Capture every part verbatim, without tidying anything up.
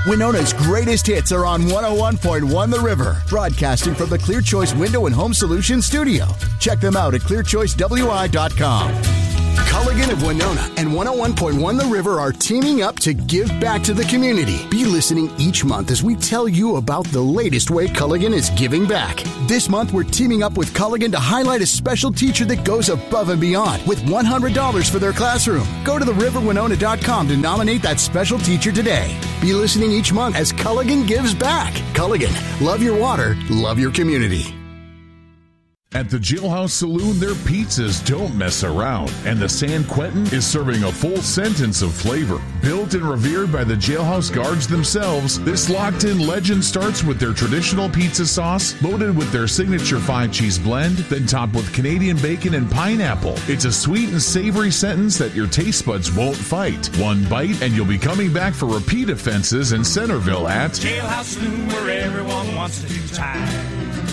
Winona's greatest hits are on one oh one point one The River, broadcasting from the Clear Choice Window and Home Solutions studio. Check them out at clear choice w i dot com. Culligan of Winona and one oh one point one The River are teaming up to give back to the community. Be listening each month as we tell you about the latest way Culligan is giving back. This month, we're teaming up with Culligan to highlight a special teacher that goes above and beyond with one hundred dollars for their classroom. Go to the river winona dot com to nominate that special teacher today. Be listening each month as Culligan gives back. Culligan, love your water, love your community. At the Jailhouse Saloon, their pizzas don't mess around, and the San Quentin is serving a full sentence of flavor. Built and revered by the Jailhouse guards themselves, this locked-in legend starts with their traditional pizza sauce, loaded with their signature five-cheese blend, then topped with Canadian bacon and pineapple. It's a sweet and savory sentence that your taste buds won't fight. One bite, and you'll be coming back for repeat offenses in Centerville at Jailhouse Saloon, where everyone wants to do time.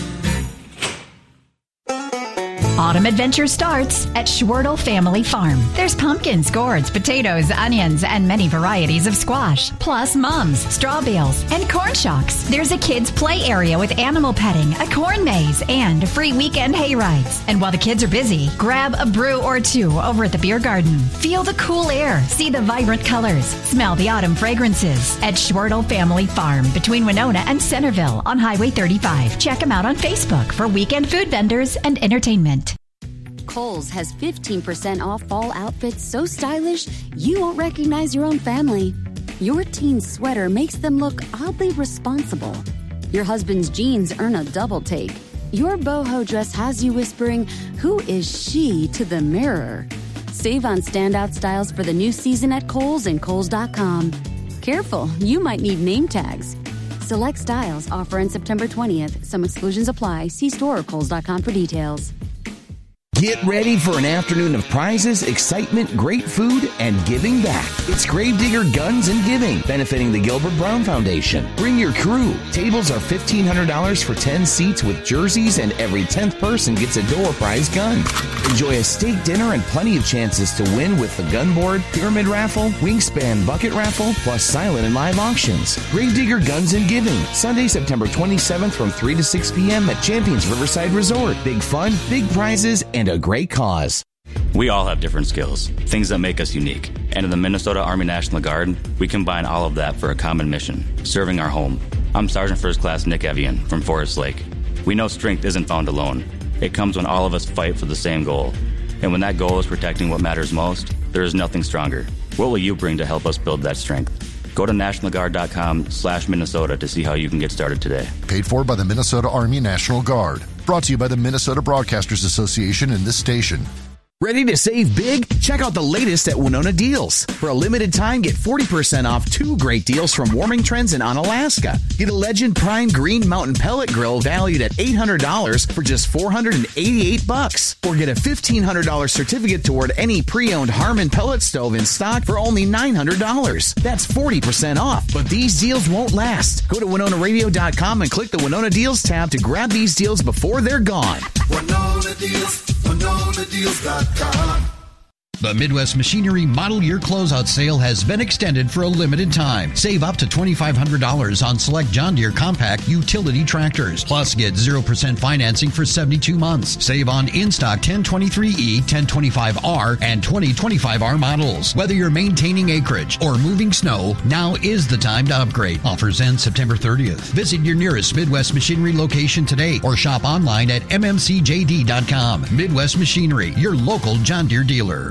Autumn adventure starts at Schwartle Family Farm. There's pumpkins, gourds, potatoes, onions, and many varieties of squash, plus mums, straw bales, and corn shocks. There's a kids' play area with animal petting, a corn maze, and free weekend hay rides. And while the kids are busy, grab a brew or two over at the beer garden. Feel the cool air, see the vibrant colors, smell the autumn fragrances at Schwartle Family Farm between Winona and Centerville on Highway thirty-five. Check them out on Facebook for weekend food vendors and entertainment. Kohl's has fifteen percent off fall outfits so stylish you won't recognize your own family. Your teen's sweater makes them look oddly responsible. Your husband's jeans earn a double take. Your boho dress has you whispering, "Who is she?" to the mirror. Save on standout styles for the new season at Kohl's and Kohl's dot com. Careful, you might need name tags. Select styles offer on September twentieth. Some exclusions apply. See store or Kohl's dot com for details. Get ready for an afternoon of prizes, excitement, great food, and giving back. It's Gravedigger Guns and Giving, benefiting the Gilbert Brown Foundation. Bring your crew. Tables are fifteen hundred dollars for ten seats with jerseys, and every tenth person gets a door prize gun. Enjoy a steak dinner and plenty of chances to win with the gun board, pyramid raffle, wingspan bucket raffle, plus silent and live auctions. Gravedigger Guns and Giving, Sunday, September twenty-seventh from three to six p.m. at Champions Riverside Resort. Big fun, big prizes, and a great cause. We all have different skills, things that make us unique. And in the Minnesota Army National Guard, we combine all of that for a common mission, serving our home. I'm Sergeant First Class Nick Evian from Forest Lake. We know strength isn't found alone. It comes when all of us fight for the same goal. And when that goal is protecting what matters most, there is nothing stronger. What will you bring to help us build that strength? Go to national guard dot com slash Minnesota to see how you can get started today. Paid for by the Minnesota Army National Guard. Brought to you by the Minnesota Broadcasters Association and this station. Ready to save big? Check out the latest at Winona Deals. For a limited time, get forty percent off two great deals from Warming Trends in Onalaska. Get a Legend Prime Green Mountain Pellet Grill valued at eight hundred dollars for just four hundred eighty-eight bucks. Or get a fifteen hundred dollars certificate toward any pre-owned Harmon pellet stove in stock for only nine hundred dollars. That's forty percent off, but these deals won't last. Go to winona radio dot com and click the Winona Deals tab to grab these deals before they're gone. Winona Deals, winona deals dot com. The Midwest Machinery Model Year Closeout Sale has been extended for a limited time. Save up to twenty-five hundred dollars on select John Deere compact utility tractors. Plus, get zero percent financing for seventy-two months. Save on in-stock ten twenty-three E, ten twenty-five R, and twenty twenty-five R models. Whether you're maintaining acreage or moving snow, now is the time to upgrade. Offers end September thirtieth. Visit your nearest Midwest Machinery location today or shop online at m m c j d dot com. Midwest Machinery, your local John Deere dealer.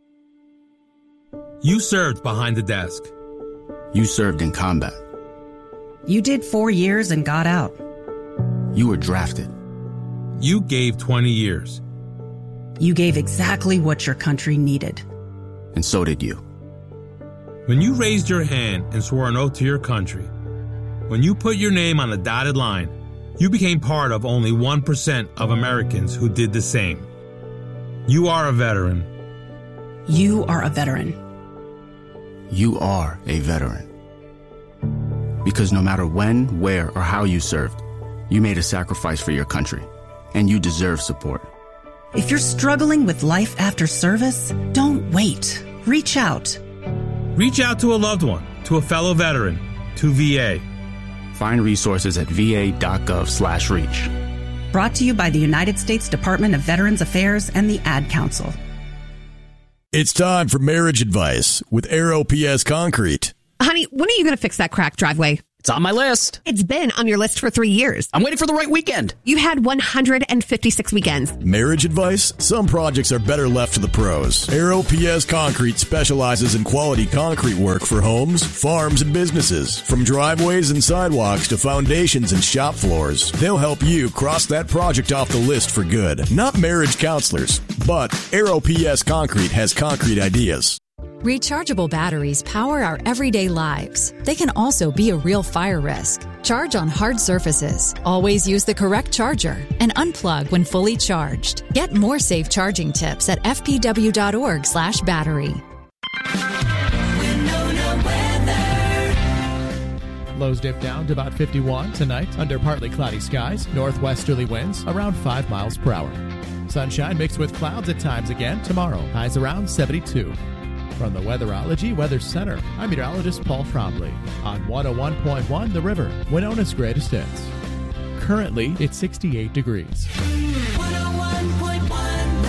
You served behind the desk. You served in combat. You did four years and got out. You were drafted. You gave twenty years. You gave exactly what your country needed. And so did you. When you raised your hand and swore an oath to your country, when you put your name on a dotted line, you became part of only one percent of Americans who did the same. You are a veteran. You are a veteran. You are a veteran. Because no matter when, where, or how you served, you made a sacrifice for your country, and you deserve support. If you're struggling with life after service, don't wait. Reach out. Reach out to a loved one, to a fellow veteran, to V A. Find resources at va.gov slash reach. Brought to you by the United States Department of Veterans Affairs and the Ad Council. It's time for marriage advice with Air O P S Concrete. Honey, when are you going to fix that cracked driveway? It's on my list. It's been on your list for three years. I'm waiting for the right weekend. You had one hundred fifty-six weekends. Marriage advice? Some projects are better left to the pros. Air O P S Concrete specializes in quality concrete work for homes, farms, and businesses. From driveways and sidewalks to foundations and shop floors, they'll help you cross that project off the list for good. Not marriage counselors, but Air O P S Concrete has concrete ideas. Rechargeable batteries power our everyday lives. They can also be a real fire risk. Charge on hard surfaces. Always use the correct charger and unplug when fully charged. Get more safe charging tips at f p w dot org slash battery. Lows dip down to about fifty-one tonight under partly cloudy skies, northwesterly winds around five miles per hour. Sunshine mixed with clouds at times again tomorrow, highs around seventy-two. From the Weatherology Weather Center, I'm meteorologist Paul Trombley on one oh one point one The River, Winona's greatest hits. Currently, it's sixty-eight degrees. one oh one point one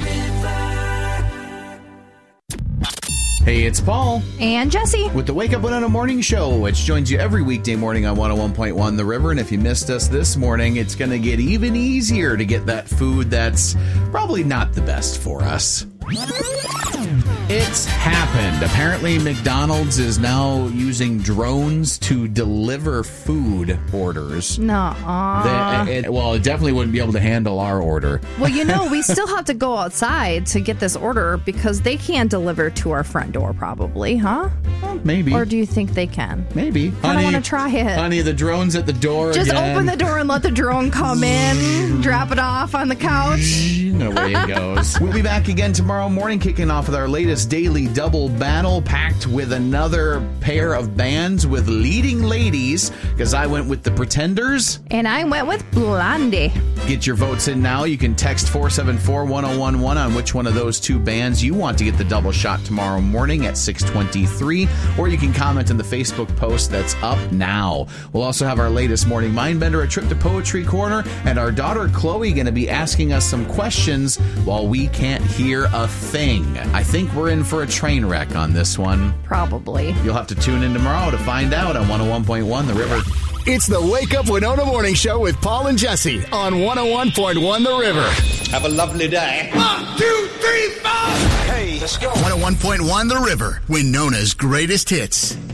The River. Hey, it's Paul. And Jesse. With the Wake Up Winona Morning Show, which joins you every weekday morning on one oh one point one The River. And if you missed us this morning, it's going to get even easier to get that food that's probably not the best for us. It's happened. Apparently, McDonald's is now using drones to deliver food orders. Nuh-uh. They, it, well, it definitely wouldn't be able to handle our order. Well, you know, we still have to go outside to get this order because they can't deliver to our front door, probably, huh? Well, maybe. Or do you think they can? Maybe. I don't want to try it. Honey, the drone's at the door Just again. open the door and let the drone come in, drop it off on the couch. You know where it goes. We'll be back again tomorrow morning, kicking off with our latest daily double battle, packed with another pair of bands with leading ladies, because I went with the Pretenders. And I went with Blondie. Get your votes in now. You can text four seven four, one oh one one on which one of those two bands you want to get the double shot tomorrow morning at six twenty-three, or you can comment on the Facebook post that's up now. We'll also have our latest Morning Mindbender, a trip to Poetry Corner, and our daughter Chloe going to be asking us some questions while we can't hear a thing. I think we're in for a train wreck on this one. Probably. You'll have to tune in tomorrow to find out on one oh one point one The River. It's the Wake Up Winona Morning Show with Paul and Jesse on one oh one point one The River. Have a lovely day. One, two, three, four. Hey, let's go. one oh one point one The River, Winona's greatest hits.